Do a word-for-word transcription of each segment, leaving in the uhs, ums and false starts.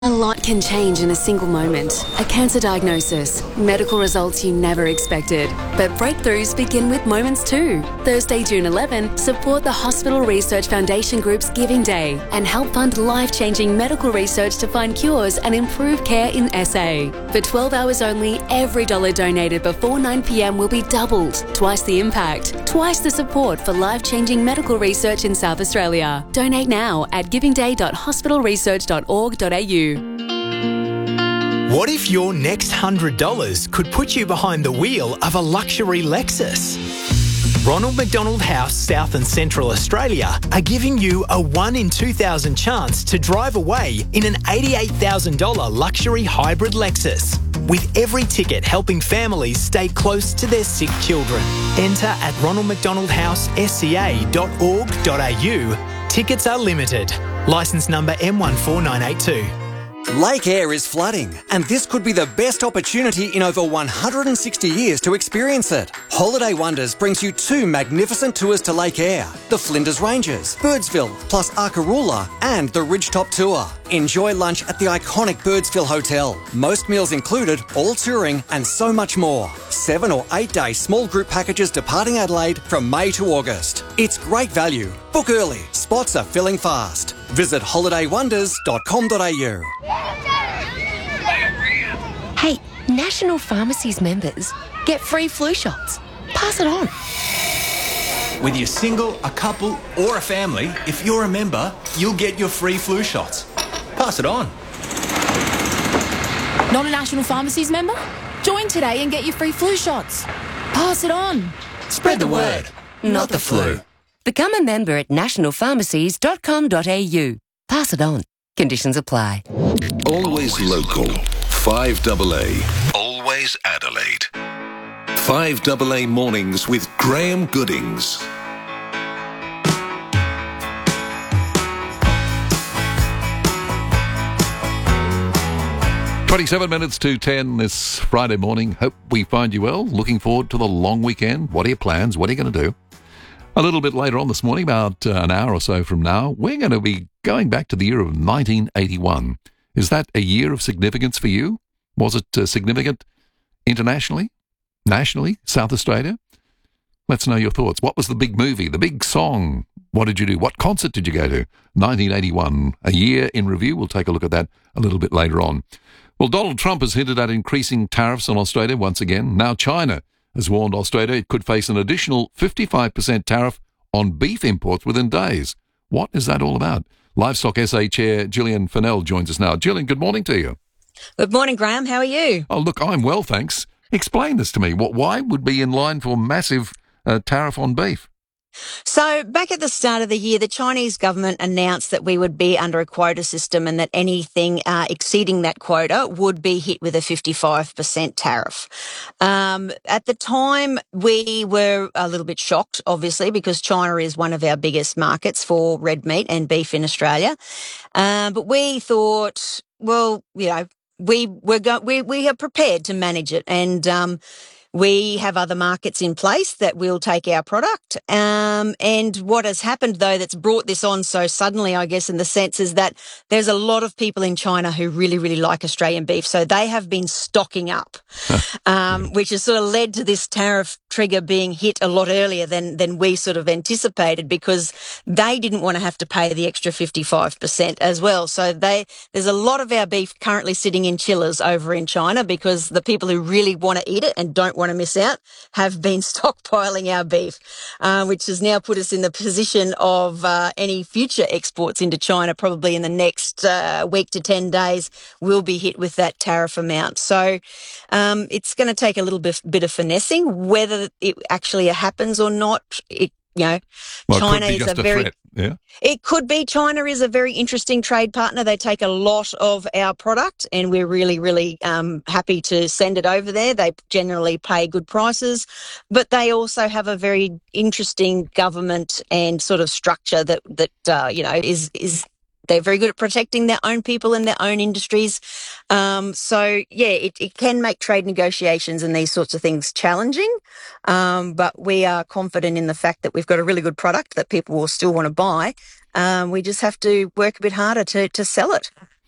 A lot can change in a single moment. A cancer diagnosis, medical results you never expected. But breakthroughs begin with moments too. Thursday, June eleventh, support the Hospital Research Foundation Group's Giving Day and help fund life-changing medical research to find cures and improve care in S A. For twelve hours only, every dollar donated before nine p m will be doubled. Twice the impact, twice the support for life-changing medical research in South Australia. Donate now at giving day dot hospital research dot org dot a u. What if your next one hundred dollars could put you behind the wheel of a luxury Lexus? Ronald McDonald House, South and Central Australia are giving you a one in two thousand chance to drive away in an eighty-eight thousand dollars luxury hybrid Lexus. With every ticket helping families stay close to their sick children. Enter at ronald mcdonald house s c a dot org dot a u. Tickets are limited. Licence number M one four nine eight two. Lake Eyre is flooding, and this could be the best opportunity in over one hundred sixty years to experience it. Holiday Wonders brings you two magnificent tours to Lake Eyre, the Flinders Ranges, Birdsville, plus Arkaroola, and the Ridgetop Tour. Enjoy lunch at the iconic Birdsville Hotel. Most meals included, all touring, and so much more. Seven or eight day small group packages departing Adelaide from May to August. It's great value. Book early. Spots are filling fast. Visit holiday wonders dot com dot a u. Hey, National Pharmacies members get free flu shots. Pass it on. Whether you're single, a couple, or a family, if you're a member, you'll get your free flu shots. Pass it on. Not a National Pharmacies member? Join today and get your free flu shots. Pass it on. Spread the word, not the flu. Become a member at national pharmacies dot com dot a u. Pass it on. Conditions apply. Always local. five A A. Always Adelaide. five A A Mornings with Graham Goodings. twenty-seven minutes to ten this Friday morning. Hope we find you well. Looking forward to the long weekend. What are your plans? What are you going to do? A little bit later on this morning, about uh, an hour or so from now, we're going to be going back to the year of nineteen eighty-one. Is that a year of significance for you? Was it uh, significant internationally, nationally, South Australia? Let's know your thoughts. What was the big movie, the big song? What did you do? What concert did you go to? nineteen eighty-one, a year in review. We'll take a look at that a little bit later on. Well, Donald Trump has hinted at increasing tariffs on Australia once again. Now China has warned Australia it could face an additional fifty-five percent tariff on beef imports within days. What is that all about? Livestock S A Chair Gillian Fennell joins us now. Gillian, good morning to you. Good morning, Graham. How are you? Oh, look, I'm well, thanks. Explain this to me. What? Why would be in line for massive uh, tariff on beef? So back at the start of the year, the Chinese government announced that we would be under a quota system and that anything uh, exceeding that quota would be hit with a fifty-five percent tariff. Um, at the time, we were a little bit shocked, obviously, because China is one of our biggest markets for red meat and beef in Australia. Um, but we thought, well, you know, we we're go- we we are prepared to manage it, and um, we have other markets in place that will take our product. Um, and what has happened, though, that's brought this on so suddenly, I guess, in the sense is that there's a lot of people in China who really, really like Australian beef. So they have been stocking up, um, which has sort of led to this tariff trigger being hit a lot earlier than, than we sort of anticipated, because they didn't want to have to pay the extra fifty-five percent as well. So they, there's a lot of our beef currently sitting in chillers over in China, because the people who really want to eat it and don't want to miss out have been stockpiling our beef, uh, which has now put us in the position of uh, any future exports into China probably in the next uh, week to ten days will be hit with that tariff amount. So um, it's going to take a little bit, bit of finessing. Whether it actually happens or not, it you know, well, China it could be is just a a very threat. Yeah. It could be. China is a very interesting trade partner. They take a lot of our product, and we're really, really um, happy to send it over there. They generally pay good prices, but they also have a very interesting government and sort of structure that that uh, you know is is. They're very good at protecting their own people and their own industries. Um, so, yeah, it, it can make trade negotiations and these sorts of things challenging. Um, but we are confident in the fact that we've got a really good product that people will still want to buy. Um, we just have to work a bit harder to, to sell it.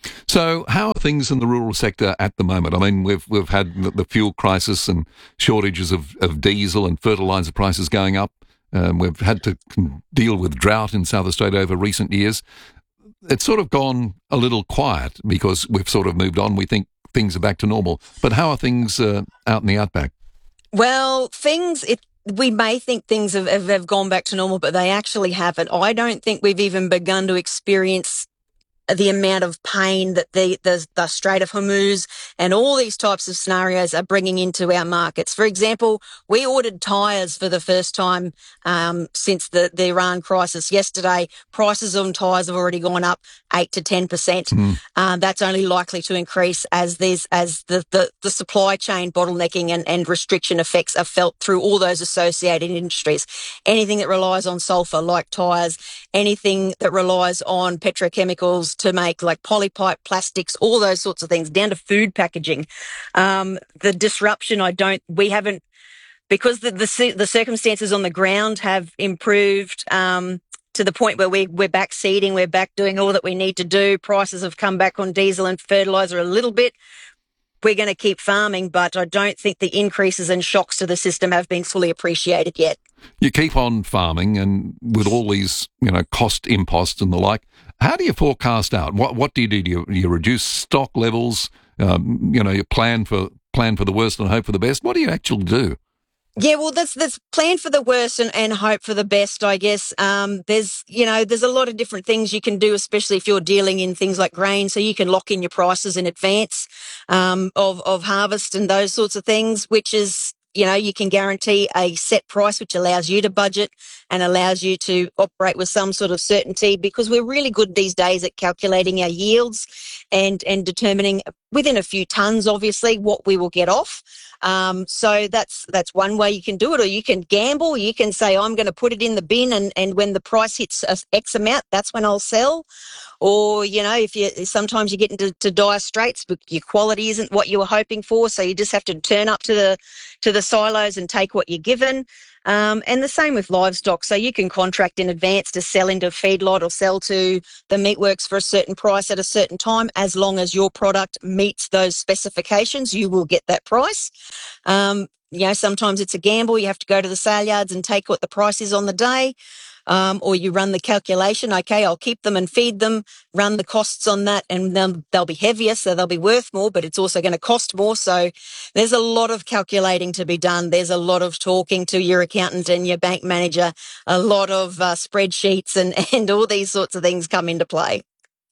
So, how are things in the rural sector at the moment? I mean, we've we've had the, the fuel crisis and shortages of, of diesel and fertiliser prices going up. Um, we've had to deal with drought in South Australia over recent years. It's sort of gone a little quiet because we've sort of moved on. We think things are back to normal. But how are things uh, out in the outback? Well, things, it, we may think things have, have, have gone back to normal, but they actually haven't. I don't think we've even begun to experience the amount of pain that the, the, the Strait of Hormuz and all these types of scenarios are bringing into our markets. For example, we ordered tyres for the first time um, since the, the Iran crisis yesterday. Prices on tyres have already gone up eight to ten percent. Mm. Um, that's only likely to increase as these as the, the, the supply chain bottlenecking and, and restriction effects are felt through all those associated industries. Anything that relies on sulphur, like tyres, anything that relies on petrochemicals to make, like polypipe, plastics, all those sorts of things, down to food packaging. Um, the disruption, I don't, we haven't, because the, the, the circumstances on the ground have improved um, to the point where we, we're back seeding, we're back doing all that we need to do. Prices have come back on diesel and fertiliser a little bit. We're going to keep farming, but I don't think the increases and shocks to the system have been fully appreciated yet. You keep on farming, and with all these, you know, cost imposts and the like, how do you forecast out? What what do you do? Do you, you reduce stock levels? Um, you know, you plan for plan for the worst and hope for the best. What do you actually do? Yeah, well, that's that's plan for the worst and, and hope for the best, I guess. Um, there's, you know, there's a lot of different things you can do, especially if you're dealing in things like grain. So you can lock in your prices in advance um, of of harvest and those sorts of things, which is, you know, you can guarantee a set price, which allows you to budget and allows you to operate with some sort of certainty, because we're really good these days at calculating our yields and, and determining within a few tons, obviously, what we will get off. Um, so that's that's one way you can do it, or you can gamble. You can say, I'm going to put it in the bin, and, and when the price hits X amount, that's when I'll sell. Or, you know, if you sometimes you get into to dire straits, but your quality isn't what you were hoping for, so you just have to turn up to the to the silos and take what you're given. Um, and the same with livestock. So you can contract in advance to sell into a feedlot or sell to the meatworks for a certain price at a certain time. As long as your product meets those specifications, you will get that price. Um, you know, sometimes it's a gamble. You have to go to the sale yards and take what the price is on the day. Um, or you run the calculation, okay, I'll keep them and feed them, run the costs on that, and they'll, they'll be heavier, so they'll be worth more, but it's also going to cost more. So there's a lot of calculating to be done. There's a lot of talking to your accountant and your bank manager, a lot of uh, spreadsheets and, and all these sorts of things come into play.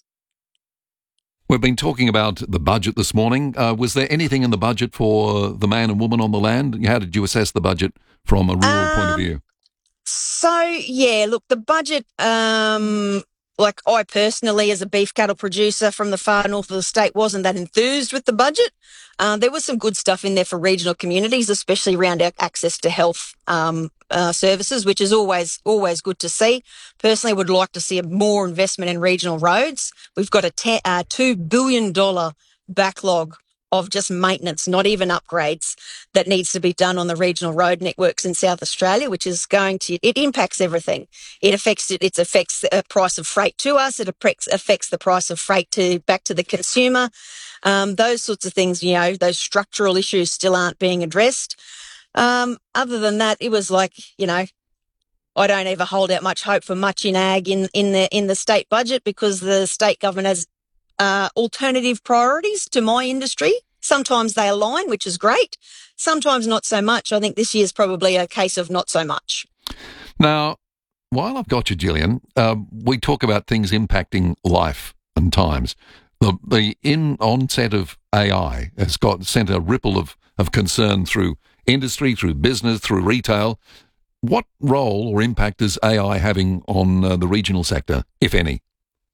We've been talking about the budget this morning. Uh, was there anything in the budget for the man and woman on the land? How did you assess the budget from a rural um, point of view? So, yeah, look, the budget, um, like I personally, as a beef cattle producer from the far north of the state, wasn't that enthused with the budget. Uh, there was some good stuff in there for regional communities, especially around our access to health um, uh, services, which is always, always good to see. Personally, would like to see more investment in regional roads. We've got a te- uh, two billion dollars backlog of just maintenance, not even upgrades, that needs to be done on the regional road networks in South Australia, which is going to, it impacts everything. It affects, it, it affects the price of freight to us. It affects, affects the price of freight to back to the consumer. Um, those sorts of things, you know, those structural issues still aren't being addressed. Um, other than that, it was like, you know, I don't ever hold out much hope for much in ag in, in the, in the state budget, because the state government has Uh, alternative priorities to my industry. Sometimes they align, which is great. Sometimes not so much. I think this year's probably a case of not so much. Now, while I've got you, Gillian, uh, we talk about things impacting life and times. The, the in onset of A I has got sent a ripple of, of concern through industry, through business, through retail. What role or impact is A I having on uh, the regional sector, if any?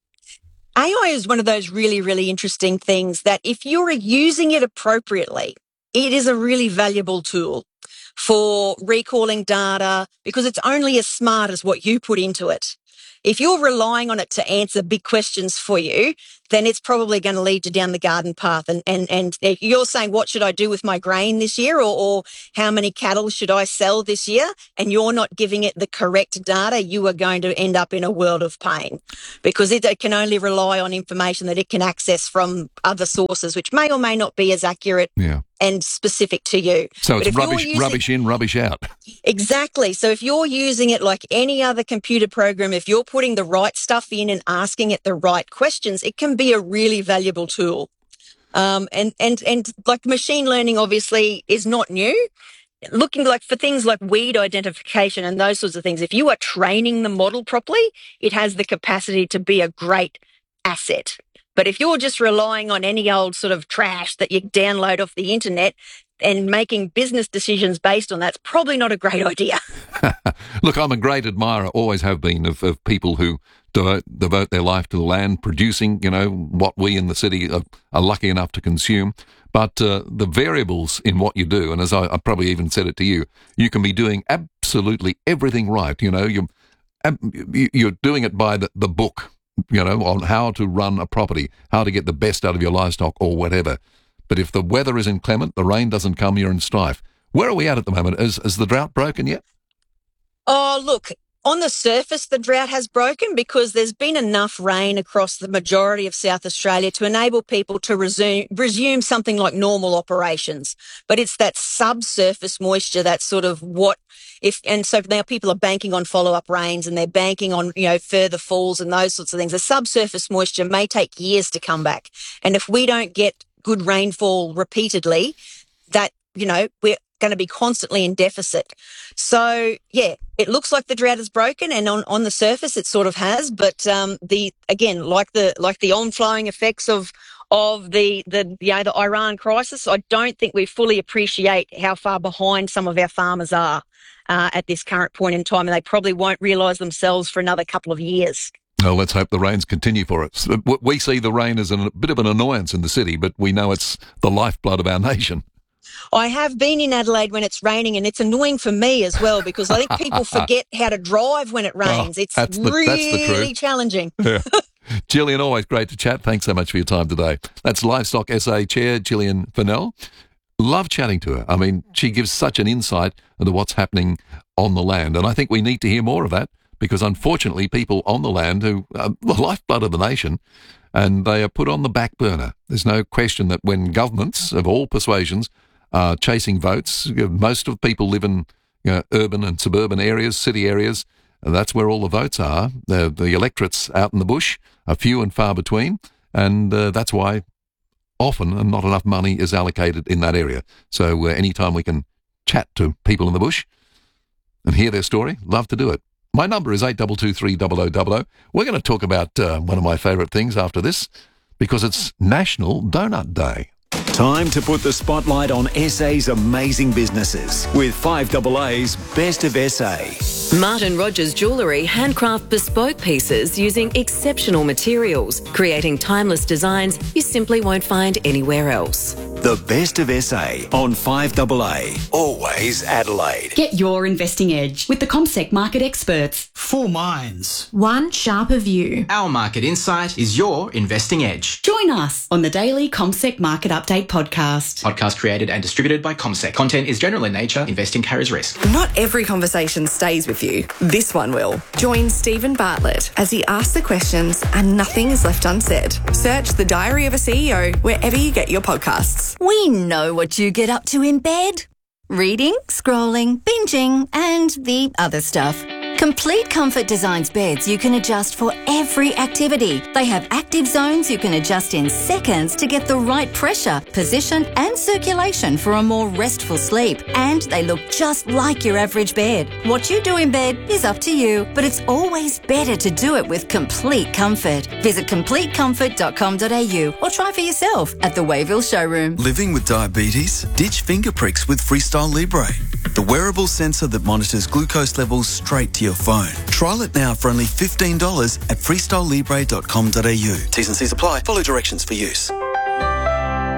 A I is one of those really, really interesting things that if you're using it appropriately, it is a really valuable tool for recalling data, because it's only as smart as what you put into it. if you're relying on it to answer big questions for you, then it's probably going to lead you down the garden path. And, and, and if you're saying, what should I do with my grain this year? Or, or how many cattle should I sell this year? And you're not giving it the correct data, you are going to end up in a world of pain, because it, it can only rely on information that it can access from other sources, which may or may not be as accurate Yeah. and specific to you. So But it's if you're rubbish, using- rubbish in, rubbish out. Exactly. So if you're using it like any other computer program, if you're putting the right stuff in and asking it the right questions, it can be a really valuable tool. Um, and, and, and like machine learning obviously is not new. Looking like for things like weed identification and those sorts of things, if you are training the model properly, it has the capacity to be a great asset. But if you're just relying on any old sort of trash that you download off the internet and making business decisions based on that, it's probably not a great idea. Look, I'm a great admirer, always have been, of, of people who devote, devote their life to the land, producing, you know, what we in the city are, are lucky enough to consume. But uh, the variables in what you do, and as I, I probably even said it to you, you can be doing absolutely everything right. You know, you're, you're doing it by the, the book, you know, on how to run a property, how to get the best out of your livestock or whatever. But if the weather is inclement, the rain doesn't come, you're in strife. Where are we at at the moment? Is, is the drought broken yet? Oh, look, on the surface, the drought has broken because there's been enough rain across the majority of South Australia to enable people to resume, resume something like normal operations. But it's that subsurface moisture that's sort of what if, and so now people are banking on follow-up rains and they're banking on, you know, further falls and those sorts of things. The subsurface moisture may take years to come back. And if we don't get good rainfall repeatedly, that, you know, we're going to be constantly in deficit. So, yeah, it looks like the drought is broken, and on, on the surface it sort of has, but um, the again, like the like the on-flowing effects of of the the you know, the Iran crisis, I don't think we fully appreciate how far behind some of our farmers are uh, at this current point in time, and they probably won't realise themselves for another couple of years. Well, let's hope the rains continue for us. We see the rain as a bit of an annoyance in the city, but we know it's the lifeblood of our nation. I have been in Adelaide when it's raining, and it's annoying for me as well because I think people forget how to drive when it rains. Oh, it's that's the, really that's the truth. challenging. Yeah. Gillian, always great to chat. Thanks so much for your time today. That's Livestock S A Chair Gillian Fennell. Love chatting to her. I mean, she gives such an insight into what's happening on the land, and I think we need to hear more of that because, unfortunately, people on the land who are the lifeblood of the nation, and they are put on the back burner. There's no question that when governments of all persuasions are chasing votes, most of people live in you know, urban and suburban areas, city areas, and that's where all the votes are. The, the electorates out in the bush are few and far between, and uh, that's why often and not enough money is allocated in that area. So uh, anytime we can chat to people in the bush and hear their story, love to do it. My number is eight two two three zero zero zero zero. We're going to talk about uh, one of my favourite things after this because it's National Donut Day. Time to put the spotlight on S A's amazing businesses with five A A's Best of S A. Martin Rogers Jewellery handcraft bespoke pieces using exceptional materials, creating timeless designs you simply won't find anywhere else. The Best of S A on five A A. Always Adelaide. Get your investing edge with the CommSec market experts. Four minds. One sharper view. Our market insight is your investing edge. Join us on the daily CommSec Market Update podcast. Podcast created and distributed by CommSec. Content is general in nature. Investing carries risk. Not every conversation stays with you. This one will. Join Stephen Bartlett as he asks the questions and nothing is left unsaid. Search The Diary of a C E O wherever you get your podcasts. We know what you get up to in bed. Reading, scrolling, binging, and the other stuff. Complete Comfort designs beds you can adjust for every activity. They have active zones you can adjust in seconds to get the right pressure, position and circulation for a more restful sleep. And they look just like your average bed. What you do in bed is up to you, but it's always better to do it with Complete Comfort. Visit complete comfort dot com dot a u or try for yourself at the Wayville showroom. Living with diabetes? Ditch finger pricks with Freestyle Libre, the wearable sensor that monitors glucose levels straight to your phone. Trial it now for only fifteen dollars at freestyle libre dot com dot a u. T's and C's apply. Follow directions for use. Half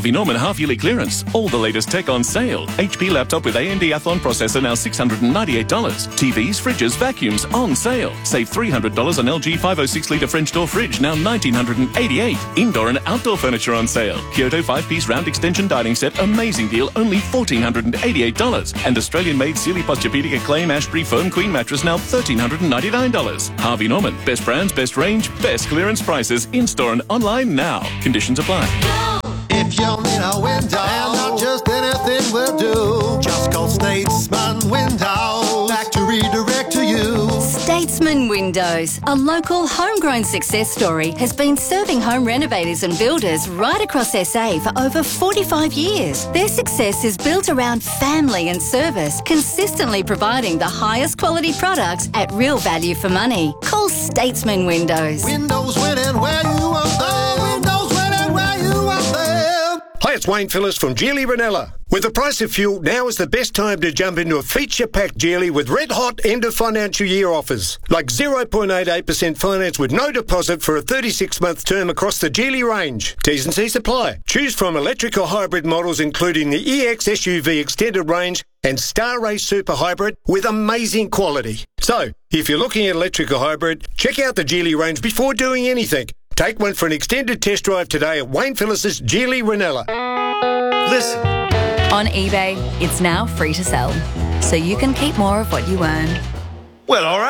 Harvey Norman half-yearly clearance. All the latest tech on sale. H P laptop with A M D Athlon processor now six hundred ninety-eight dollars. T Vs, fridges, vacuums on sale. Save three hundred dollars on L G five oh six litre French door fridge, now one thousand nine hundred eighty-eight dollars. Indoor and outdoor furniture on sale. Kyoto five-piece round extension dining set, amazing deal, only one thousand four hundred eighty-eight dollars. And Australian-made Sealy Posturepedic Acclaim Ashbury Foam Queen mattress, now one thousand three hundred ninety-nine dollars. Harvey Norman, best brands, best range, best clearance prices, in-store and online now. Conditions apply. If you need a window, and not just anything will do, just call Statesman Windows. Factory direct to you. Statesman Windows, a local homegrown success story, has been serving home renovators and builders right across S A for over forty-five years. Their success is built around family and service, consistently providing the highest quality products at real value for money. Call Statesman Windows. Windows winning where you want them. Windows winning where you want them. Hi, it's Wayne Phillips from Geely Ranella. With the price of fuel, now is the best time to jump into a feature-packed Geely with red-hot end-of-financial year offers. Like zero point eight eight percent finance with no deposit for a thirty-six month term across the Geely range. T's and C's apply. Choose from electric or hybrid models including the E X S U V Extended Range and Star Race Super Hybrid with amazing quality. So, if you're looking at electric or hybrid, check out the Geely range before doing anything. Take one for an extended test drive today at Wayne Phillips' Geely Ranella. Listen. On eBay, it's now free to sell, so you can keep more of what you earn. Well, all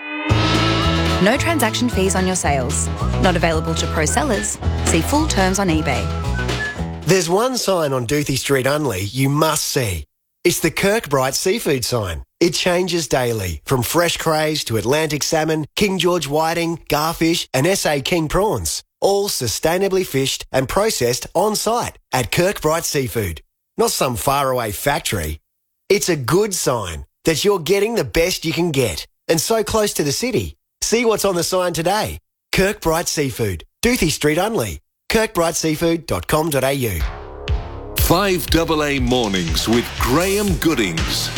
right. No transaction fees on your sales. Not available to pro sellers. See full terms on eBay. There's one sign on Doothie Street, Unley, you must see. It's the Kirkbrite seafood sign. It changes daily, from fresh crays to Atlantic salmon, King George whiting, garfish and S A King prawns. All sustainably fished and processed on site at Kirkbrite Seafood. Not some faraway factory. It's a good sign that you're getting the best you can get and so close to the city. See what's on the sign today. Kirkbrite Seafood, Doothie Street, Unley. kirkbrite seafood dot com dot a u. five double A Mornings with Graham Goodings.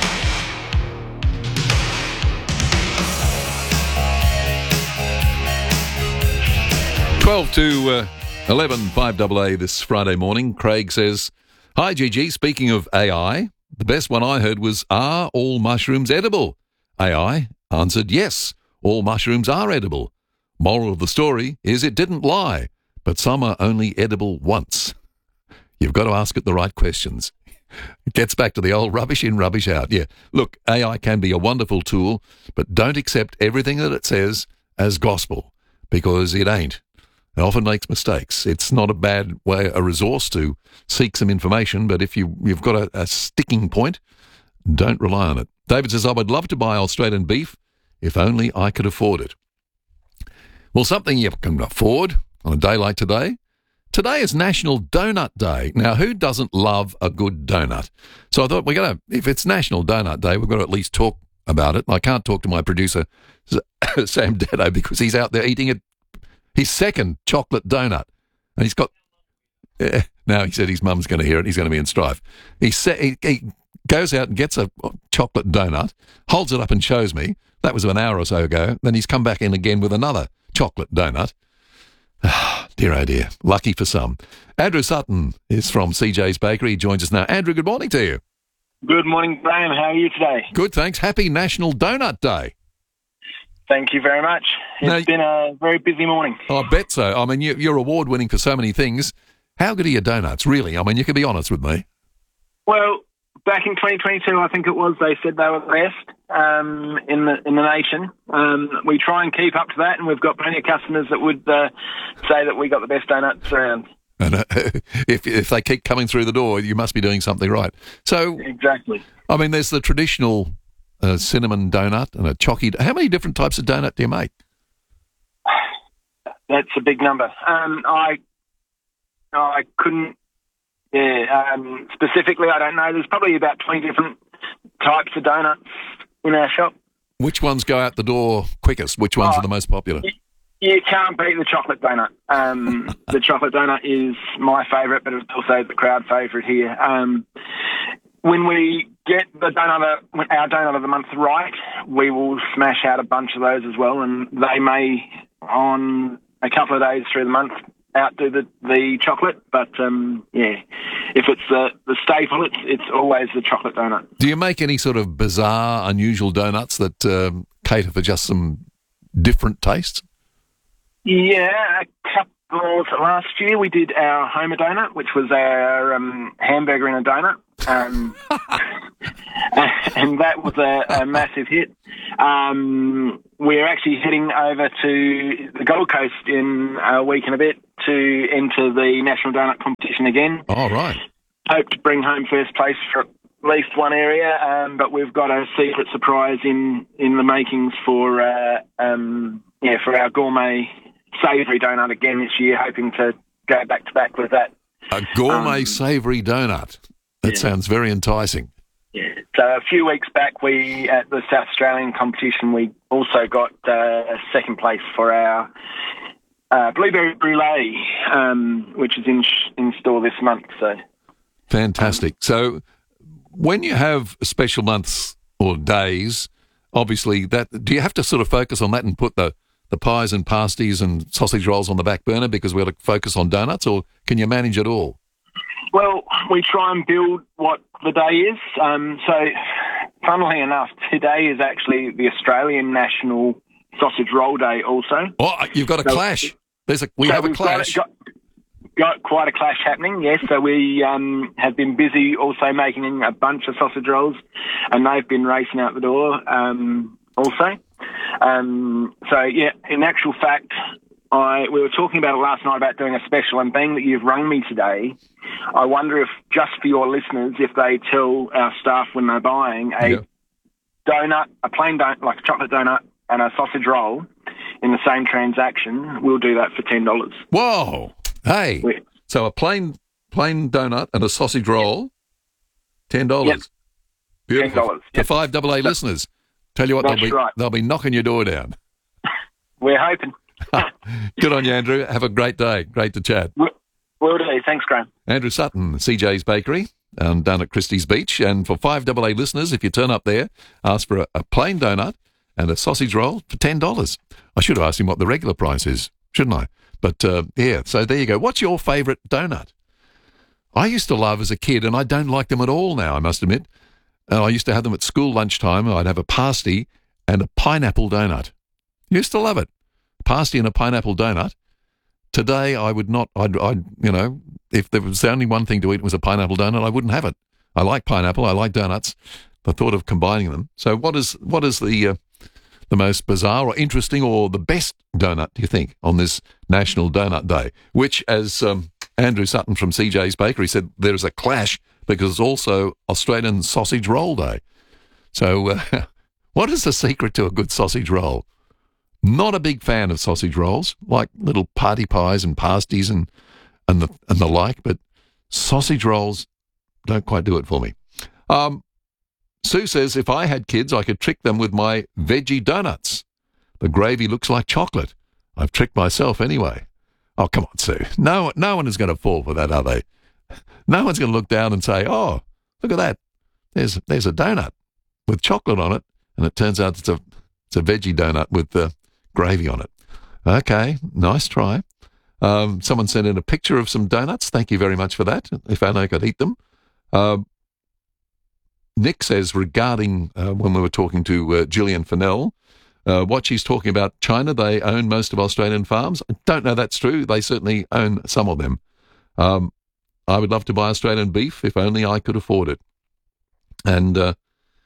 twelve to uh, eleven, five double A this Friday morning. Craig says, hi, Gigi. Speaking of A I, the best one I heard was, are all mushrooms edible? A I answered, yes, all mushrooms are edible. Moral of the story is it didn't lie, but some are only edible once. You've got to ask it the right questions. It gets back to the old rubbish in, rubbish out. Yeah, look, A I can be a wonderful tool, but don't accept everything that it says as gospel, because it ain't. It often makes mistakes. It's not a bad way, a resource to seek some information, but if you, you've got a, a sticking point, don't rely on it. David says, I would love to buy Australian beef if only I could afford it. Well, something you can afford on a day like today. Today is National Donut Day. Now, who doesn't love a good donut? So I thought we're going to, if it's National Donut Day, we've got to at least talk about it. I can't talk to my producer, Sam Detto, because he's out there eating it. His second chocolate donut. And he's got... Uh, now, he said his mum's going to hear it. He's going to be in strife. He, sa- he, he goes out and gets a chocolate donut, holds it up and shows me. That was an hour or so ago. Then he's come back in again with another chocolate donut. Ah, dear, oh dear. Lucky for some. Andrew Sutton is from C J's Bakery. He joins us now. Andrew, good morning to you. Good morning, Graham. How are you today? Good, thanks. Happy National Donut Day. Thank you very much. It's now, been a very busy morning. I bet so. I mean, you, you're award-winning for so many things. How good are your donuts, really? I mean, you can be honest with me. Well, back in twenty twenty-two, I think it was, they said they were the best um, in the in the nation. Um, we try and keep up to that, and we've got plenty of customers that would uh, say that we got the best donuts around. And uh, if if they keep coming through the door, you must be doing something right. So exactly. I mean, there's the traditional uh, cinnamon donut and a chocky. How many different types of donut do you make? That's a big number. Um, I I couldn't. Yeah, um, specifically, I don't know. There's probably about twenty different types of donuts in our shop. Which ones go out the door quickest? Which ones oh, are the most popular? You, you can't beat the chocolate donut. Um, the chocolate donut is my favourite, but it's also the crowd favourite here. Um, when we get the donut, of, our donut of the month right, we will smash out a bunch of those as well, and they may, on a couple of days through the month, outdo the, the chocolate. But, um, yeah, if it's the, the staple, it's, it's always the chocolate donut. Do you make any sort of bizarre, unusual donuts that um, cater for just some different tastes? Yeah, a couple. Last year we did our Homer donut, which was our um, hamburger in a donut, um, and that was a, a massive hit. Um, we're actually heading over to the Gold Coast in a week and a bit to enter the National Donut Competition again. Oh, right. Hope to bring home first place for at least one area, um, but we've got a secret surprise in, in the makings for uh, um, yeah for our gourmet savoury donut again this year, hoping to go back to back with that. A gourmet Um, savoury donut. That yeah. sounds very enticing. Yeah. So a few weeks back, we at the South Australian competition, we also got uh, a second place for our uh, blueberry brulee, um, which is in in store this month. So Fantastic. So when you have special months or days, obviously that do you have to sort of focus on that and put the the pies and pasties and sausage rolls on the back burner because we're to focus on donuts, or can you manage it all? Well, we try and build what the day is. Um, so, funnily enough, today is actually the Australian National Sausage Roll Day also. Oh, you've got a So- clash. There's a we so have a we've got- clash. Got, got quite a clash happening, yes. So we um, have been busy also making a bunch of sausage rolls, and they've been racing out the door um, also. Um, so, yeah, in actual fact, I we were talking about it last night about doing a special, and being that you've rung me today, I wonder if, just for your listeners, if they tell our staff when they're buying a Yeah. donut, a plain donut, like a chocolate donut, and a sausage roll in the same transaction, we'll do that for ten dollars. Whoa! Hey, We- so a plain plain donut and a sausage roll, ten dollars. Yep. Beautiful. ten dollars, For five double A listeners, tell you what, That's they'll be right. they'll be knocking your door down. We're hoping. Good on you, Andrew. Have a great day. Great to chat. Will do. Thanks, Graham. Andrew Sutton, C J's Bakery, um, down at Christie's Beach. And for five double A listeners, if you turn up there, ask for a, a plain donut and a sausage roll for ten dollars. I should have asked him what the regular price is, shouldn't I? But, uh, yeah, so there you go. What's your favourite donut? I used to love as a kid, and I don't like them at all now, I must admit. And I used to have them at school lunchtime. I'd have a pasty and a pineapple donut. Used to love it. Pasty and a pineapple donut. Today, I would not, I'd, I'd, you know, if there was only one thing to eat was a pineapple donut, I wouldn't have it. I like pineapple. I like donuts. The thought of combining them. So what is what is the uh, the most bizarre or interesting or the best donut, do you think, on this National Donut Day? Which, as um, Andrew Sutton from C J's Bakery said, there's a clash because it's also Australian Sausage Roll Day. So uh, what is the secret to a good sausage roll? Not a big fan of sausage rolls, like little party pies and pasties and and the and the like, but sausage rolls don't quite do it for me. Um, Sue says, if I had kids, I could trick them with my veggie donuts. The gravy looks like chocolate. I've tricked myself anyway. Oh, come on, Sue. No, no one is going to fall for that, are they? No one's going to look down and say, oh, look at that. There's there's a donut with chocolate on it, and it turns out it's a it's a veggie donut with the gravy on it. Okay, nice try. Um, someone sent in a picture of some donuts. Thank you very much for that. If only I could eat them. Um, Nick says regarding uh, when we were talking to uh, Gillian Fennell, uh, what she's talking about, China, they own most of Australian farms. I don't know that's true. They certainly own some of them. Um, I would love to buy Australian beef if only I could afford it. And uh,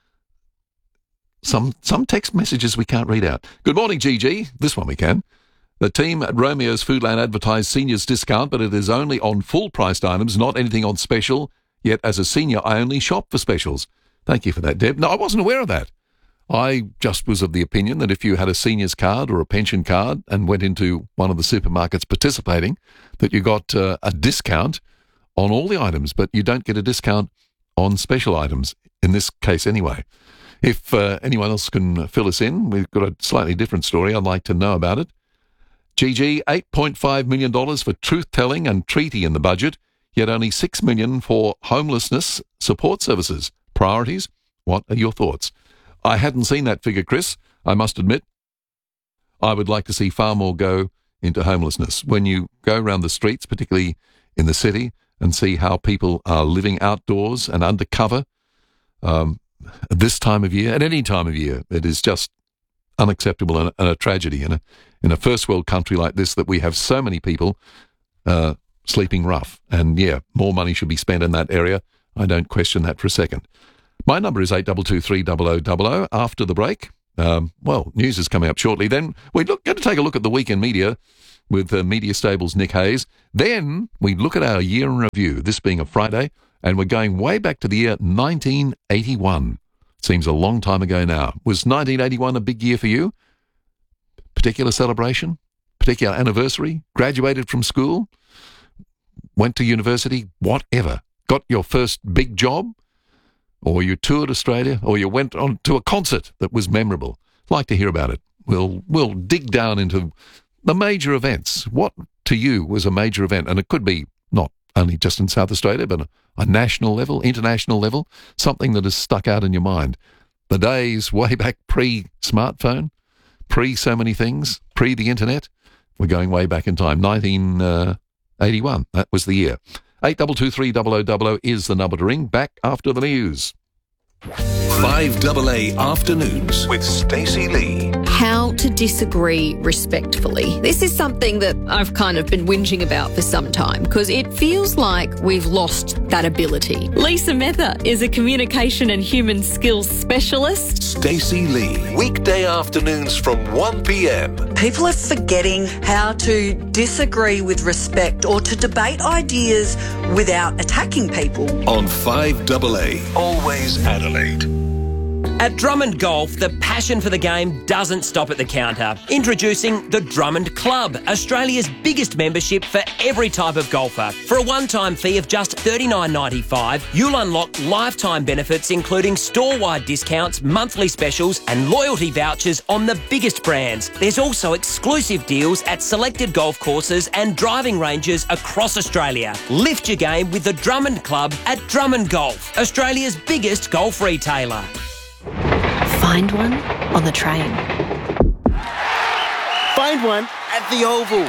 some some text messages we can't read out. Good morning, G G. This one we can. The team at Romeo's Foodland advertised seniors discount, but it is only on full-priced items, not anything on special. Yet as a senior, I only shop for specials. Thank you for that, Deb. No, I wasn't aware of that. I just was of the opinion that if you had a seniors card or a pension card and went into one of the supermarkets participating, that you got uh, a discount on all the items, but you don't get a discount on special items, in this case anyway. If uh, anyone else can fill us in, we've got a slightly different story. I'd like to know about it. G G, eight point five million dollars for truth-telling and treaty in the budget, yet only six million dollars for homelessness support services. Priorities? What are your thoughts? I hadn't seen that figure, Chris, I must admit. I would like to see far more go into homelessness. When you go around the streets, particularly in the city, and see how people are living outdoors and under cover um, at this time of year, at any time of year, it is just unacceptable and, and a tragedy in a, in a first world country like this that we have so many people uh, sleeping rough. And yeah, more money should be spent in that area. I don't question that for a second. My number is eight two two three zero zero zero zero. After the break, um, well, news is coming up shortly. Then we're look, going to take a look at the weekend media with uh, Media Stable's Nick Hayes. Then we look at our year in review, this being a Friday, and we're going way back to the year nineteen eighty-one. Seems a long time ago now. Was nineteen eighty-one a big year for you? Particular celebration? Particular anniversary? Graduated from school? Went to university? Whatever. Got your first big job? Or you toured Australia? Or you went on to a concert that was memorable? I'd like to hear about it. We'll, we'll dig down into the major events. What to you was a major event? And it could be not only just in South Australia, but a, a national level, international level, something that has stuck out in your mind. The days way back pre-smartphone, pre-so many things, pre the internet. We're going way back in time. nineteen eighty-one, that was the year. eight two two three zero zero zero zero is the number to ring. Back after the news. five double A Afternoons with Stacey Lee. How to disagree respectfully. This is something that I've kind of been whinging about for some time because it feels like we've lost that ability. Lisa Mether is a communication and human skills specialist. Stacey Lee. Weekday afternoons from one p.m. People are forgetting how to disagree with respect or to debate ideas without attacking people. On five double A. Always Adelaide. At Drummond Golf, the passion for the game doesn't stop at the counter. Introducing the Drummond Club, Australia's biggest membership for every type of golfer. For a one-time fee of just thirty-nine ninety-five, you'll unlock lifetime benefits including store-wide discounts, monthly specials and loyalty vouchers on the biggest brands. There's also exclusive deals at selected golf courses and driving ranges across Australia. Lift your game with the Drummond Club at Drummond Golf, Australia's biggest golf retailer. Find one on the train. Find one at the Oval.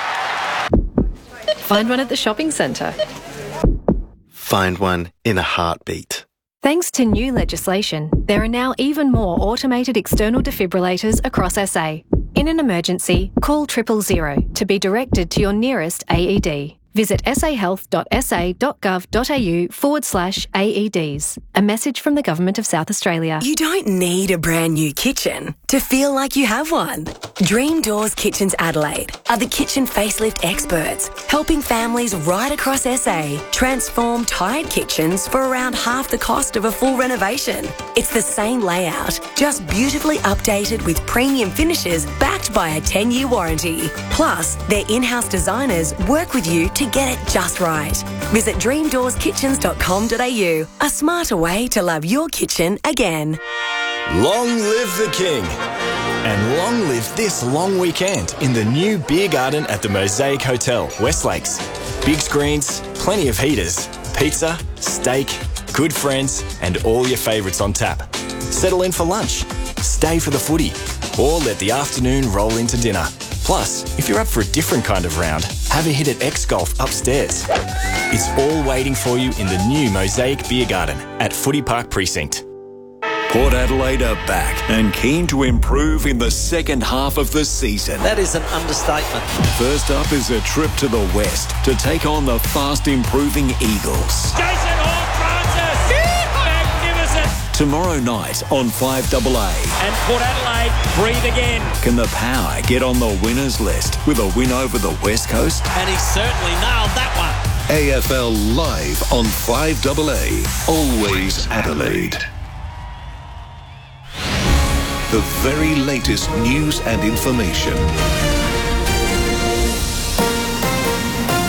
Find one at the shopping centre. Find one in a heartbeat. Thanks to new legislation, there are now even more automated external defibrillators across S A. In an emergency, call triple zero to be directed to your nearest A E D. Visit sahealth.sa.gov.au forward slash AEDs. A message from the Government of South Australia. You don't need a brand new kitchen to feel like you have one. Dream Doors Kitchens Adelaide are the kitchen facelift experts, helping families right across S A transform tired kitchens for around half the cost of a full renovation. It's the same layout, just beautifully updated with premium finishes backed by a ten-year warranty. Plus, their in-house designers work with you to get it just right. Visit dream doors kitchens dot com dot a u, a smarter way to love your kitchen again. Long live the King. And long live this long weekend in the new beer garden at the Mosaic Hotel, West Lakes. Big screens, plenty of heaters, pizza, steak, good friends, and all your favourites on tap. Settle in for lunch, stay for the footy, or let the afternoon roll into dinner. Plus, if you're up for a different kind of round, have a hit at X Golf upstairs. It's all waiting for you in the new Mosaic Beer Garden at Footy Park Precinct. Port Adelaide are back and keen to improve in the second half of the season. That is an understatement. First up is a trip to the west to take on the fast-improving Eagles. Jason Horne-Francis! Magnificent! Tomorrow night on five double A. And Port Adelaide breathe again. Can the Power get on the winners list with a win over the West Coast? And he certainly nailed that one. A F L live on five double A. Always Adelaide. The very latest news and information.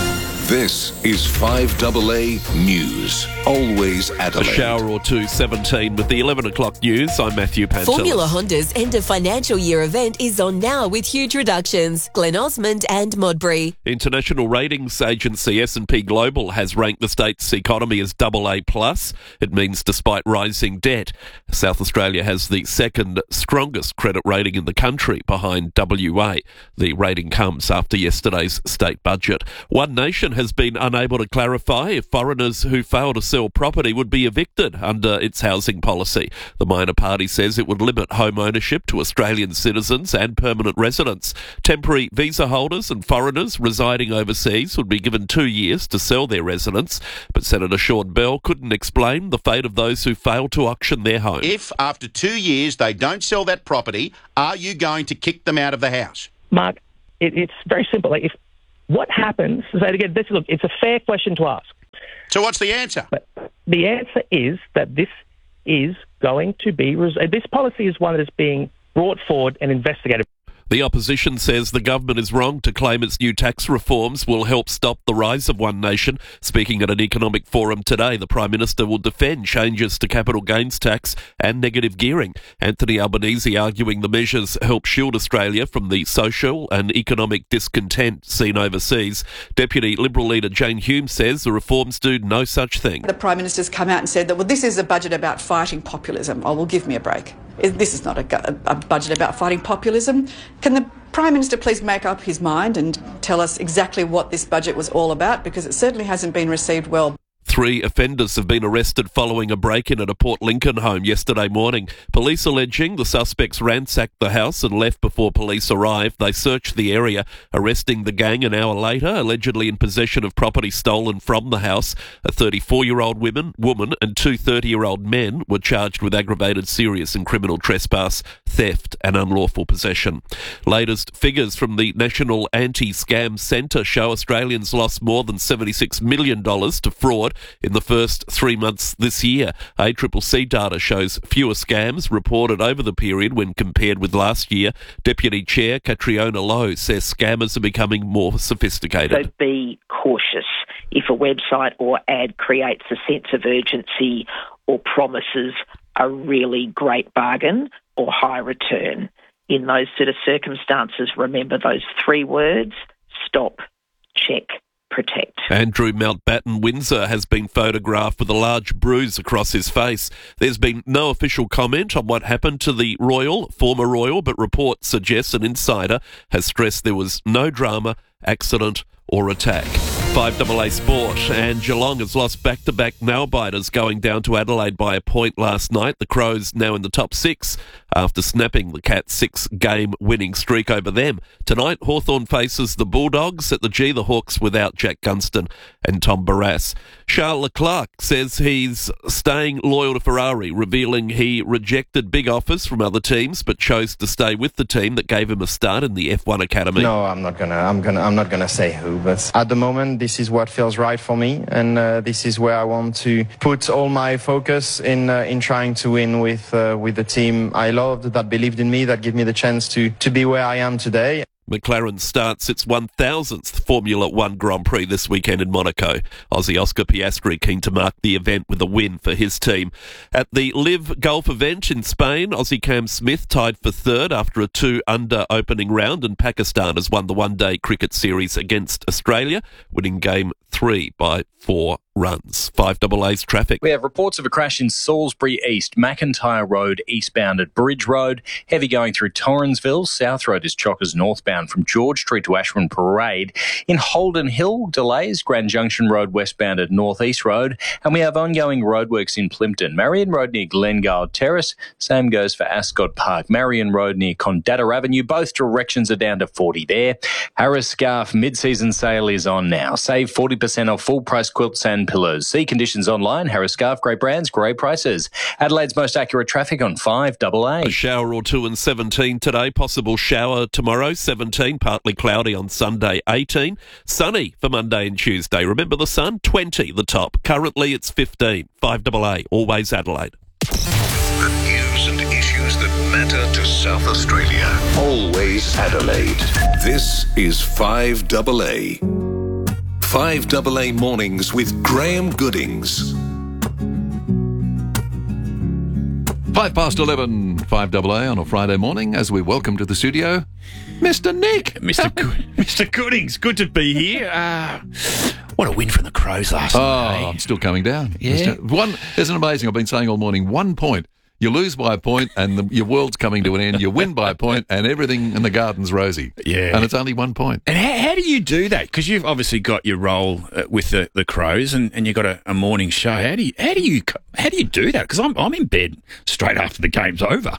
This is five double A News. Always A Adelaide. shower or two, seventeen with the eleven o'clock news. I'm Matthew Pantelis. Formula Honda's end of financial year event is on now with huge reductions. Glen Osmond and Modbury. International ratings agency S and P Global has ranked the state's economy as double A plus. It means despite rising debt, South Australia has the second strongest credit rating in the country behind W A. The rating comes after yesterday's state budget. One Nation has been unable to clarify if foreigners who fail to sell property would be evicted under its housing policy. The minor party says it would limit home ownership to Australian citizens and permanent residents. Temporary visa holders and foreigners residing overseas would be given two years to sell their residence, but Senator Sean Bell couldn't explain the fate of those who fail to auction their home. If after two years they don't sell that property, are you going to kick them out of the house? Mark, it, it's very simple. Like if what happens, so again, this, look, it's a fair question to ask. So what's the answer? But the answer is that this is going to be, this policy is one that is being brought forward and investigated. The opposition says the government is wrong to claim its new tax reforms will help stop the rise of One Nation. Speaking at an economic forum today, the Prime Minister will defend changes to capital gains tax and negative gearing. Anthony Albanese arguing the measures help shield Australia from the social and economic discontent seen overseas. Deputy Liberal leader Jane Hume says the reforms do no such thing. The Prime Minister's come out and said that, well, this is a budget about fighting populism. Oh, well, give me a break. This is not a, a budget about fighting populism. Can the Prime Minister please make up his mind and tell us exactly what this budget was all about? Because it certainly hasn't been received well. Three offenders have been arrested following a break-in at a Port Lincoln home yesterday morning. Police alleging the suspects ransacked the house and left before police arrived. They searched the area, arresting the gang an hour later, allegedly in possession of property stolen from the house. A thirty-four-year-old woman, woman and two thirty-year-old men were charged with aggravated serious and criminal trespass, theft and unlawful possession. Latest figures from the National Anti-Scam Centre show Australians lost more than seventy-six million dollars to fraud in the first three months this year. A C C C data shows fewer scams reported over the period when compared with last year. Deputy Chair Catriona Lowe says scammers are becoming more sophisticated. So be cautious. If a website or ad creates a sense of urgency or promises a really great bargain or high return, in those sort of circumstances, remember those three words: stop, check, protect. Andrew Mountbatten Windsor has been photographed with a large bruise across his face. There's been no official comment on what happened to the Royal, former Royal, but reports suggest an insider has stressed there was no drama, accident or attack. five double A Sport, and Geelong has lost back-to-back nail-biters going down to Adelaide by a point last night. The Crows now in the top six after snapping the Cats' six-game winning streak over them. Tonight, Hawthorn faces the Bulldogs at the G, the Hawks without Jack Gunston and Tom Barrass. Charles Leclerc says he's staying loyal to Ferrari, revealing he rejected big offers from other teams but chose to stay with the team that gave him a start in the F one Academy. No, I'm not gonna. I'm gonna. I'm not gonna say who, but at the moment, this is what feels right for me, and uh, this is where I want to put all my focus in uh, in trying to win with uh, with the team I loved, that believed in me, that gave me the chance to to be where I am today. McLaren starts its one thousandth Formula One Grand Prix this weekend in Monaco. Aussie Oscar Piastri keen to mark the event with a win for his team. At the Live Golf event in Spain, Aussie Cam Smith tied for third after a two-under opening round, and Pakistan has won the one-day cricket series against Australia, winning game three by four runs. five double A's traffic. We have reports of a crash in Salisbury East, McIntyre Road eastbound at Bridge Road. Heavy going through Torrensville. South Road is chockers northbound from George Street to Ashwin Parade. In Holden Hill, delays. Grand Junction Road westbound at North East Road. And we have ongoing roadworks in Plympton. Marion Road near Glengale Terrace. Same goes for Ascot Park. Marion Road near Condata Avenue. Both directions are down to forty there. Harris Scarf mid-season sale is on now. Save forty percent off full price quilts and pillows. See conditions online. Harris Scarf, great brands, great prices. Adelaide's most accurate traffic on five double A. A shower or two and seventeen today. Possible shower tomorrow, seventeen. Partly cloudy on Sunday, eighteen. Sunny for Monday and Tuesday. Remember the sun? twenty the top. Currently it's fifteen. five double A, always Adelaide. The news and issues that matter to South Australia. Always Adelaide. This is five double A. five A A Mornings with Graham Goodings. Five past eleven, five A A on a Friday morning as we welcome to the studio Mister Nick. Mister Go- Mister Goodings, good to be here. Uh, what a win from the Crows last oh, night. Oh, I'm still coming down. Yeah. One, isn't it amazing? I've been saying all morning, one point. You lose by a point and the, your world's coming to an end. You win by a point and everything in the garden's rosy. Yeah. And it's only one point. And how, how do you do that? Because you've obviously got your role uh, with the, the Crows and, and you've got a, a morning show. How do you how do you how do you do that? Because I'm I'm in bed straight after the game's over.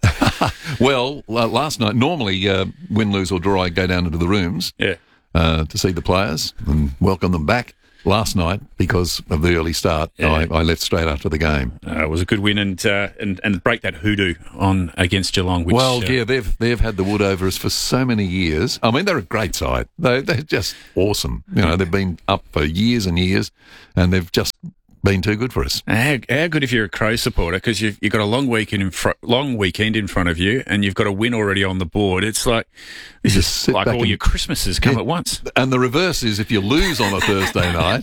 Well, uh, last night normally uh, win, lose or draw, I go down into the rooms. Yeah. Uh, to see the players and welcome them back. Last night, because of the early start, yeah. I, I left straight after the game. Uh, it was a good win and uh, and and break that hoodoo on against Geelong. Which, well, uh, yeah, they've they've had the wood over us for so many years. I mean, they're a great side. They they're just awesome. You know, they've been up for years and years, and they've just been too good for us. How, how good if you're a Crow supporter, because you've, you've got a long weekend in fr- long weekend in front of you, and you've got a win already on the board. It's like this is like all and, your Christmases come yeah, at once. And the reverse is if you lose on a Thursday night,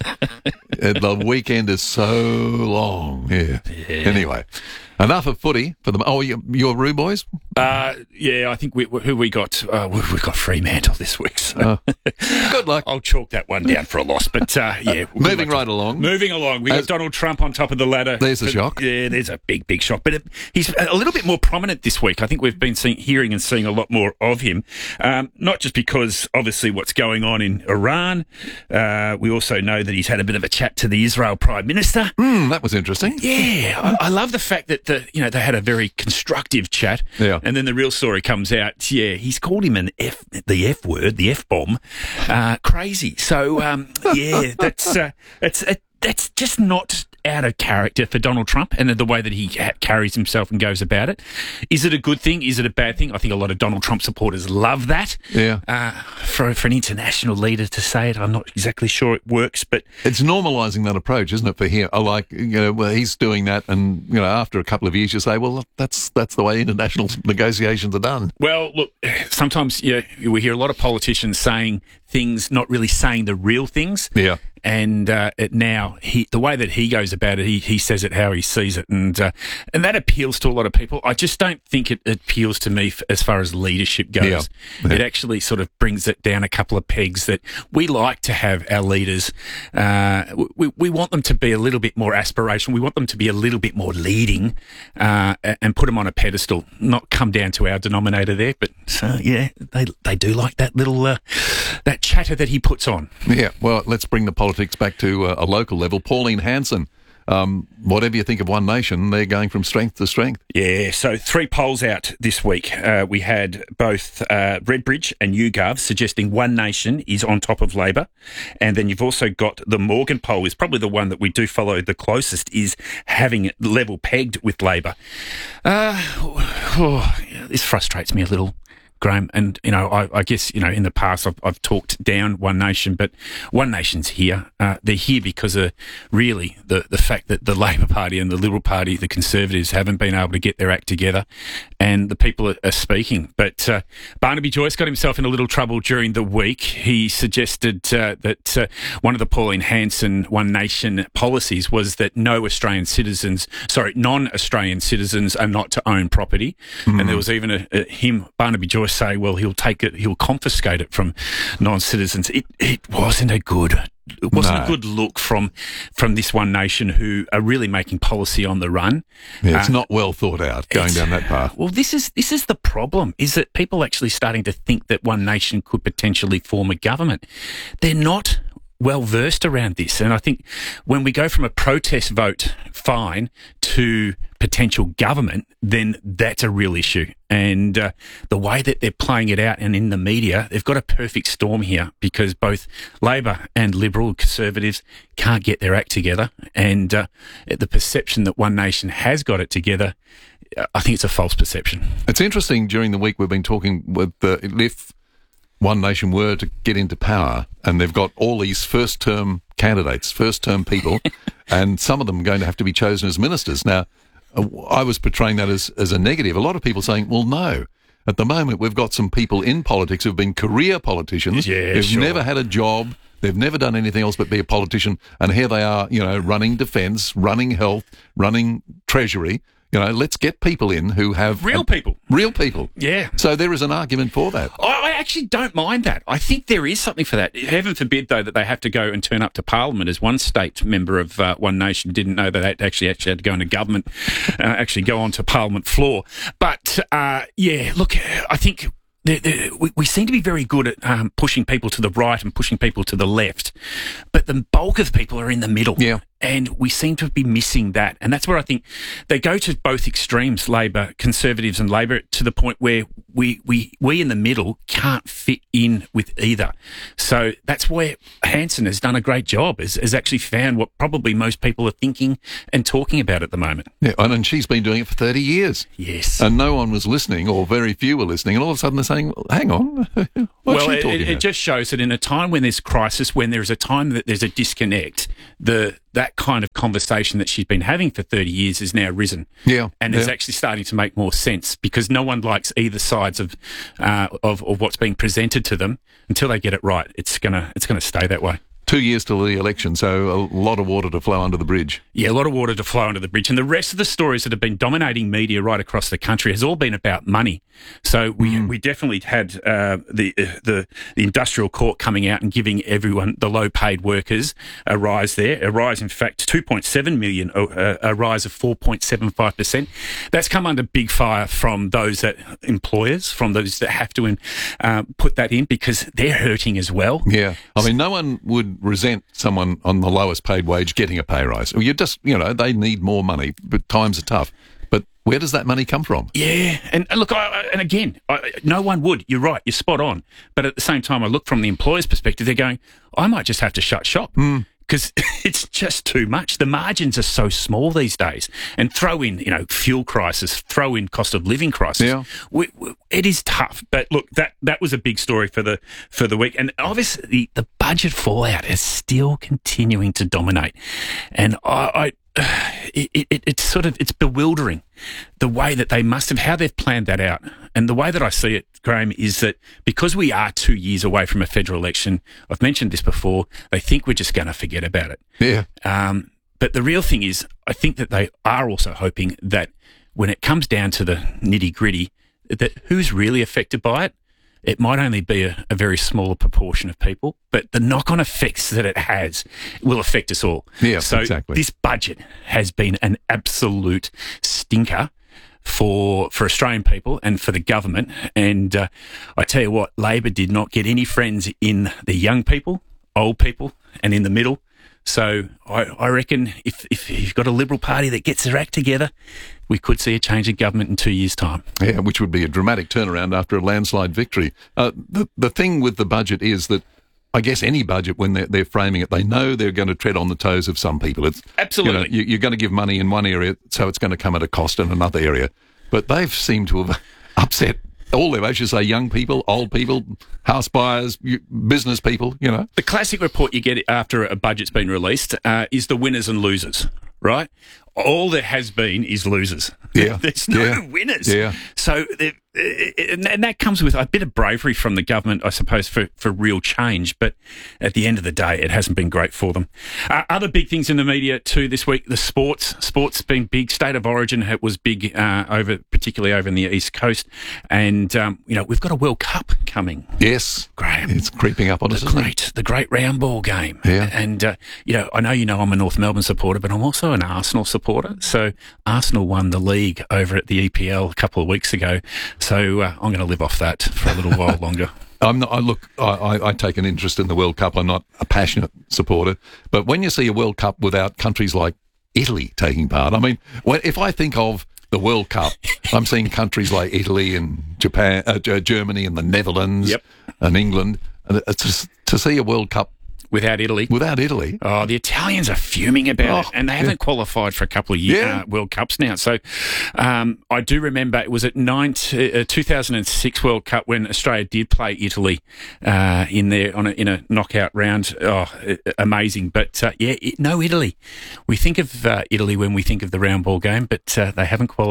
the weekend is so long. Yeah. yeah. Anyway. Enough of footy for them. Oh, your, your Roo boys? Uh, yeah, I think we, who we got. Uh, we, we've got Fremantle this week. So. Uh, good luck. I'll chalk that one down for a loss. But uh, yeah, moving right along. Moving along. We got As, Donald Trump on top of the ladder. There's a but, shock. Yeah, there's a big, big shock. But it, he's a little bit more prominent this week. I think we've been seeing, hearing and seeing a lot more of him. Um, not just because obviously what's going on in Iran. Uh, we also know that he's had a bit of a chat to the Israel Prime Minister. Mm, that was interesting. Yeah, I, I love the fact that the you know they had a very constructive chat, yeah. and then the real story comes out. Yeah, he's called him an F, the F word, the F bomb, uh, crazy. So um, yeah, that's uh, it's it, that's just not out of character for Donald Trump and the way that he ha- carries himself and goes about it. Is it a good thing? Is it a bad thing? I think a lot of Donald Trump supporters love that. Yeah. Uh, for for an international leader to say it, I'm not exactly sure it works, but it's normalising that approach, isn't it? For him, I like you know, well, he's doing that, and you know, after a couple of years, you say, well, that's that's the way international negotiations are done. Well, look, sometimes yeah, we hear a lot of politicians saying things, not really saying the real things. Yeah. And uh, it now, he, the way that he goes about it, he, he says it how he sees it, and uh, and that appeals to a lot of people. I just don't think it, it appeals to me f- as far as leadership goes. Yeah. Yeah. It actually sort of brings it down a couple of pegs that we like to have our leaders. Uh, we, we want them to be a little bit more aspirational. We want them to be a little bit more leading uh, and put them on a pedestal, not come down to our denominator there. But uh, yeah, they they do like that little uh, that chatter that he puts on. Yeah, well, let's bring the politics back to uh, a local level. Pauline Hanson, um, whatever you think of One Nation, they're going from strength to strength. Yeah, so three polls out this week. Uh, we had both uh, Redbridge and YouGov suggesting One Nation is on top of Labor. And then you've also got the Morgan poll is probably the one that we do follow the closest, is having it level pegged with Labor. Uh, oh, this frustrates me a little, Graham, and, you know, I, I guess, you know, in the past I've, I've talked down One Nation, but One Nation's here. Uh, they're here because of really the, the fact that the Labor Party and the Liberal Party, the Conservatives, haven't been able to get their act together, and the people are, are speaking. But uh, Barnaby Joyce got himself in a little trouble during the week. He suggested uh, that uh, one of the Pauline Hanson One Nation policies was that no Australian citizens, sorry, non-Australian citizens are not to own property. Mm. And there was even a, a him, Barnaby Joyce, say, well, he'll take it, he'll confiscate it from non-citizens. It it wasn't a good, it wasn't no. a good look from from this One Nation, who are really making policy on the run. Yeah, it's uh, not well thought out going down that path. Well, this is this is the problem: is that people actually starting to think that One Nation could potentially form a government. They're not well versed around this, and I think when we go from a protest vote fine to potential government, then that's a real issue. And uh, the way that they're playing it out and in the media, they've got a perfect storm here, because both Labor and Liberal Conservatives can't get their act together, and uh, the perception that One Nation has got it together, I think it's a false perception. It's interesting, during the week we've been talking with uh, if One Nation were to get into power, and they've got all these first-term candidates, first-term people, and some of them are going to have to be chosen as ministers. Now, I was portraying that as, as a negative. A lot of people saying, well, no. At the moment, we've got some people in politics who've been career politicians, yeah, who've sure. never had a job, They've never done anything else but be a politician. And here they are, you know, running defence, running health, running treasury. You know, let's get people in who have... Real a, people. Real people. Yeah. So there is an argument for that. I actually don't mind that. I think there is something for that. Heaven forbid, though, that they have to go and turn up to Parliament, as one state member of uh, One Nation didn't know that they actually actually had to go into government, uh, actually go onto Parliament floor. But, uh, yeah, look, I think... They're, they're, we, we seem to be very good at um, pushing people to the right and pushing people to the left, but the bulk of people are in the middle. Yeah. And we seem to be missing that. And that's where I think they go to both extremes, Labor, Conservatives and Labor, to the point where we, we, we in the middle can't fit in with either. So that's where Hanson has done a great job, has, has actually found what probably most people are thinking and talking about at the moment. Yeah, and she's been doing it for thirty years. Yes. And no one was listening, or very few were listening, and all of a sudden they're saying, well, hang on, what's well, she it, talking it, about? it just shows that in a time when there's crisis, when there's a time that there's a disconnect, the that kind of conversation that she's been having for thirty years is now risen. Yeah. And yeah. it's actually starting to make more sense, because no one likes either sides of, uh, of of what's being presented to them until they get it right. It's gonna it's gonna stay that way. Two years till the election, so a lot of water to flow under the bridge. Yeah, a lot of water to flow under the bridge. And the rest of the stories that have been dominating media right across the country has all been about money. So we mm. we definitely had uh, the, uh, the the industrial court coming out and giving everyone, the low-paid workers, a rise there. A rise, in fact, two point seven million, uh, a rise of four point seven five percent. That's come under big fire from those that employers, from those that have to uh, put that in, because they're hurting as well. Yeah. I mean, no one would resent someone on the lowest paid wage getting a pay rise. You just, you know, they need more money, but times are tough. But where does that money come from? Yeah, and look, I, and again, I, no one would. You're right, you're spot on. But at the same time, I look from the employer's perspective, they're going, I might just have to shut shop. Mm. Because it's just too much. The margins are so small these days. And throw in, you know, fuel crisis, throw in cost of living crisis. Yeah. We, we, it is tough. But look, that, that was a big story for the for the week. And obviously, the, the budget fallout is still continuing to dominate. And I, I it, it, it's sort of, it's bewildering the way that they must have, how they've planned that out. And the way that I see it, Graham, is that because we are two years away from a federal election, I've mentioned this before, they think we're just going to forget about it. Yeah. Um, but the real thing is, I think that they are also hoping that when it comes down to the nitty gritty, that who's really affected by it, it might only be a, a very small proportion of people, but the knock-on effects that it has will affect us all. Yeah, so exactly. This budget has been an absolute stinker for for Australian people and for the government. And uh, I tell you what, Labor did not get any friends in the young people, old people, and in the middle. So I, I reckon if, if you've got a Liberal Party that gets their act together, we could see a change of government in two years' time. Yeah, which would be a dramatic turnaround after a landslide victory. Uh, the, the thing with the budget is that I guess any budget, when they're, they're framing it, they know they're going to tread on the toes of some people. It's, Absolutely. You know, you, you're going to give money in one area, so it's going to come at a cost in another area. But they've seemed to have upset all their, I should say, young people, old people, house buyers, business people, you know. The classic report you get after a budget's been released uh, is the winners and losers, right? All there has been is losers. Yeah. There's no yeah. winners. Yeah. So, and that comes with a bit of bravery from the government, I suppose, for, for real change. But at the end of the day, it hasn't been great for them. Uh, other big things in the media too this week: the sports. Sports been big. State of Origin was big uh, over, particularly over in the East Coast, and um, you know we've got a World Cup coming. Yes, Graham, it's creeping up on us. The great, the great round ball game. Yeah, and uh, you know I know you know I'm a North Melbourne supporter, but I'm also an Arsenal supporter. So Arsenal won the league over at the E P L a couple of weeks ago. So uh, I'm going to live off that for a little while longer. I'm not, I look, I, I take an interest in the World Cup. I'm not a passionate supporter. But when you see a World Cup without countries like Italy taking part, I mean, when, if I think of the World Cup, I'm seeing countries like Italy and Japan, uh, Germany and the Netherlands yep. and England. And it's just, to see a World Cup Without Italy. Without Italy. Oh, the Italians are fuming about oh, it, and they haven't yeah. qualified for a couple of year, yeah. uh, World Cups now. So um, I do remember it was at nine, uh, two thousand six World Cup when Australia did play Italy uh, in there on a, in a knockout round. Oh, amazing. But uh, yeah, it, no Italy. We think of uh, Italy when we think of the round ball game, but uh, they haven't qualified.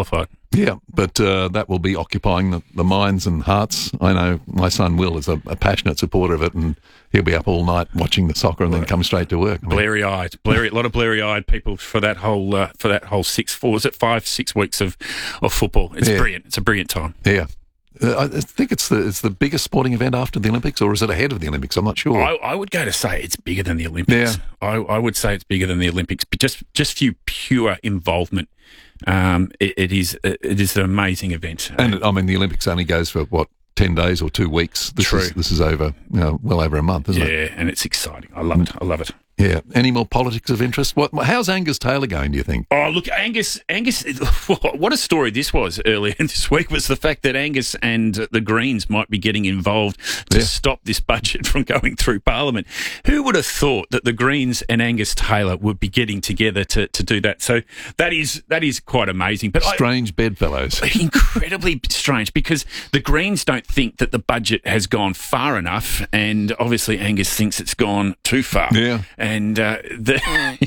Yeah, but uh, that will be occupying the, the minds and hearts. I know my son Will is a, a passionate supporter of it, and he'll be up all night watching the soccer and then come straight to work. I mean, blary-eyed, blary, a lot of blary-eyed people for that whole uh, for that whole six, four, was it five, six weeks of, of football? It's Yeah. brilliant. It's a brilliant time. Yeah. Uh, I think it's the it's the biggest sporting event after the Olympics, or is it ahead of the Olympics? I'm not sure. I, I would go to say it's bigger than the Olympics. Yeah. I, I would say it's bigger than the Olympics, but just just through pure involvement, um, it, it is it is an amazing event. And I mean, the Olympics only goes for what ten days or two weeks. This True. is this is over, you know, well over a month, isn't yeah, it? and it's exciting. I love it. I love it. Yeah. Any more politics of interest? What? How's Angus Taylor going, do you think? Oh, look, Angus, Angus, what a story this was earlier this week was the fact that Angus and the Greens might be getting involved to Yeah. stop this budget from going through Parliament. Who would have thought that the Greens and Angus Taylor would be getting together to, to do that? So that is that is quite amazing. But Strange I, bedfellows. incredibly strange, because the Greens don't think that the budget has gone far enough, and obviously Angus thinks it's gone too far. Yeah. And uh, the,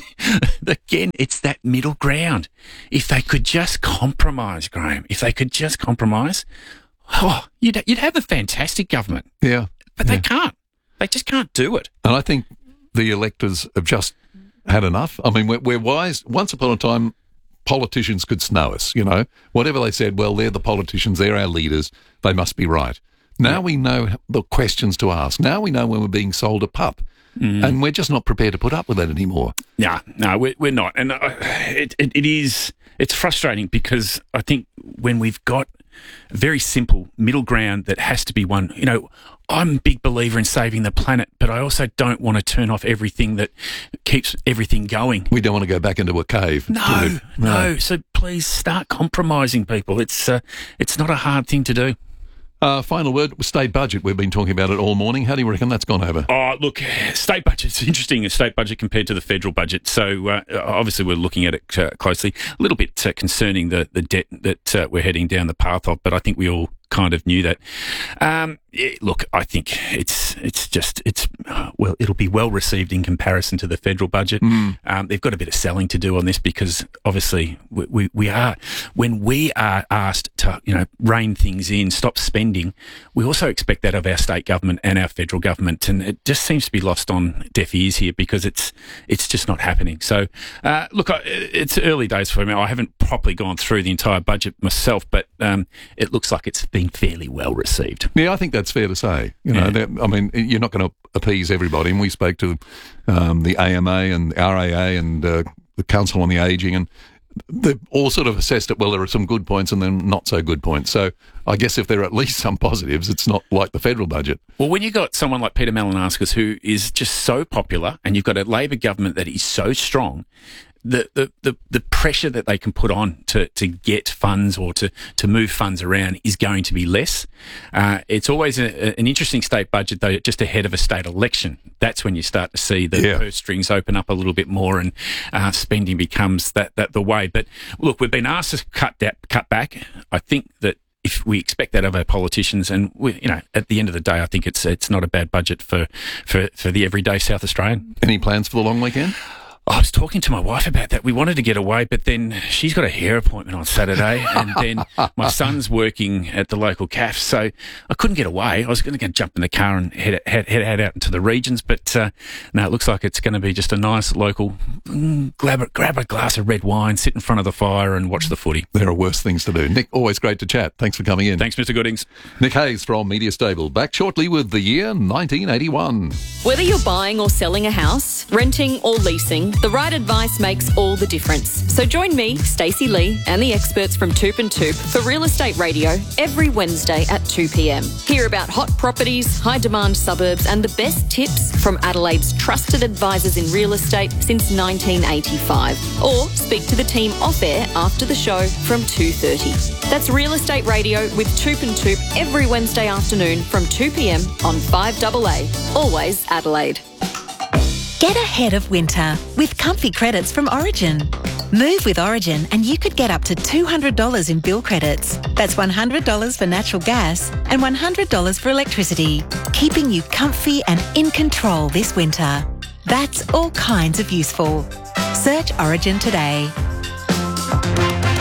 again, it's that middle ground. If they could just compromise, Graham, if they could just compromise, oh, you'd, you'd have a fantastic government. Yeah. But they can't. They just can't do it. And I think the electors have just had enough. I mean, we're, we're wise. Once upon a time, politicians could snow us, you know. Whatever they said, well, they're the politicians, they're our leaders, they must be right. Now yeah. we know the questions to ask. Now we know when we're being sold a pup. Mm. And we're just not prepared to put up with that anymore. No, no, we're, we're not. And uh, it, it, it is, it's frustrating, because I think when we've got a very simple middle ground that has to be one, you know, I'm a big believer in saving the planet, but I also don't want to turn off everything that keeps everything going. We don't want to go back into a cave. No, no. no. So please start compromising, people. It's uh, it's not a hard thing to do. Uh, final word, state budget. We've been talking about it all morning. How do you reckon that's gone over? Oh, look, state budget's interesting, a state budget compared to the federal budget. So uh, obviously we're looking at it uh, closely. A little bit uh, concerning the, the debt that uh, we're heading down the path of, but I think we all kind of knew that. Um, yeah, look, I think it's it's just, it's uh, well, it'll be well received in comparison to the federal budget. Mm. Um, they've got a bit of selling to do on this, because obviously we, we, we are, when we are asked to, you know, rein things in, stop spending, we also expect that of our state government and our federal government. And it just seems to be lost on deaf ears here, because it's it's just not happening. So, uh, look, I, it's early days for me. I haven't properly gone through the entire budget myself, but um, it looks like it's been fairly well received. Yeah, I think that's fair to say. You know, Yeah. I mean, you're not going to appease everybody. And we spoke to um, the A M A and R A A and uh, the Council on the Ageing, and they've all sort of assessed it. Well, there are some good points and then not so good points. So I guess if there are at least some positives, it's not like the federal budget. Well, when you've got someone like Peter Malinauskas, who is just so popular, and you've got a Labor government that is so strong, the, the, the, the pressure that they can put on to, to get funds or to, to move funds around is going to be less. Uh, it's always a, an interesting state budget, though, just ahead of a state election. That's when you start to see the Yeah. purse strings open up a little bit more, and uh, spending becomes that, that the way. But look, we've been asked to cut that, cut back. I think that if we expect that of our politicians, and we, you know, at the end of the day, I think it's it's not a bad budget for, for, for the everyday South Australian. Any plans for the long weekend? I was talking to my wife about that. We wanted to get away, but then she's got a hair appointment on Saturday, and then my son's working at the local cafe, so I couldn't get away. I was going to go jump in the car and head head, head out into the regions, but uh, no, it looks like it's going to be just a nice local, mm, grab, a, grab a glass of red wine, sit in front of the fire and watch the footy. There are worse things to do. Nick, always great to chat. Thanks for coming in. Thanks, Mister Goodings. Nick Hayes from Media Stable, back shortly with the year nineteen eighty-one. Whether you're buying or selling a house, renting or leasing, the right advice makes all the difference. So join me, Stacey Lee, and the experts from Toop and Toop for Real Estate Radio every Wednesday at two p.m. Hear about hot properties, high-demand suburbs, and the best tips from Adelaide's trusted advisors in real estate since nineteen eighty-five. Or speak to the team off-air after the show from two thirty. That's Real Estate Radio with Toop and Toop every Wednesday afternoon from two p.m. on five A A. Always Adelaide. Get ahead of winter with comfy credits from Origin. Move with Origin and you could get up to two hundred dollars in bill credits. That's one hundred dollars for natural gas and one hundred dollars for electricity, keeping you comfy and in control this winter. That's all kinds of useful. Search Origin today.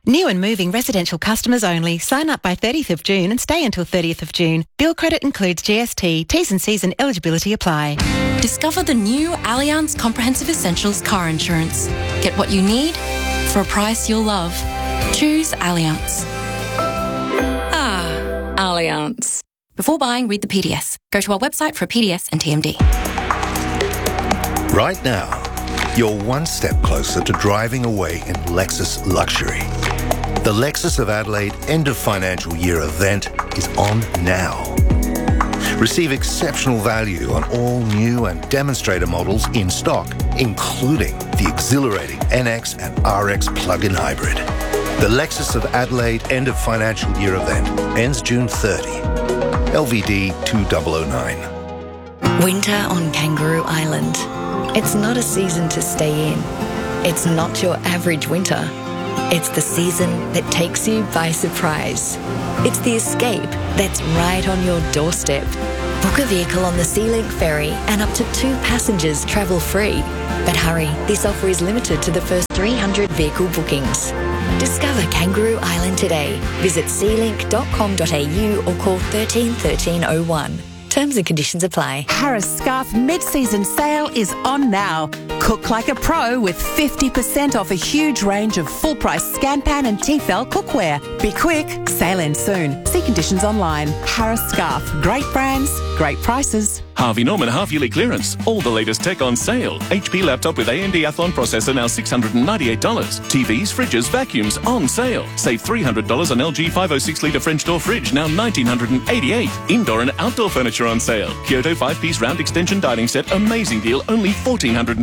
New and moving residential customers only. Sign up by thirtieth of June and stay until thirtieth of June. Bill credit includes G S T. T's and C's and eligibility apply. Discover the new Allianz Comprehensive Essentials car insurance. Get what you need for a price you'll love. Choose Allianz. Ah, Allianz. Before buying, read the P D S. Go to our website for a P D S and T M D. Right now, you're one step closer to driving away in Lexus luxury. The Lexus of Adelaide end of financial year event is on now. Receive exceptional value on all new and demonstrator models in stock, including the exhilarating N X and R X plug-in hybrid. The Lexus of Adelaide end of financial year event ends June thirtieth. L V D two thousand nine. Winter on Kangaroo Island. It's not a season to stay in. It's not your average winter. It's the season that takes you by surprise. It's the escape that's right on your doorstep. Book a vehicle on the SeaLink ferry and up to two passengers travel free. But hurry, this offer is limited to the first three hundred vehicle bookings. Discover Kangaroo Island today. Visit sealink dot com dot a u or call thirteen thirteen oh one. Terms and conditions apply. Harris Scarf mid-season sale is on now. Cook like a pro with fifty percent off a huge range of full-price Scanpan and Tefal cookware. Be quick, sale ends soon. See conditions online. Harris Scarf. Great brands, great prices. Harvey Norman half-yearly clearance. All the latest tech on sale. H P laptop with A M D Athlon processor now six hundred ninety-eight dollars. T Vs, fridges, vacuums on sale. Save three hundred dollars on L G five oh six litre French door fridge, now one thousand nine hundred eighty-eight dollars. Indoor and outdoor furniture on sale. Kyoto five-piece round extension dining set, amazing deal, only one thousand four hundred